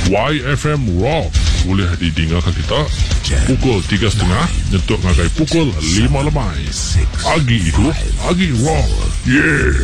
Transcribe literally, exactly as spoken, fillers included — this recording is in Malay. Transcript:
Y F M Rock boleh didengarkan kita pukul tiga setengah untuk ngagai pukul lima lemai. Pagi itu, pagi rock. Yeah.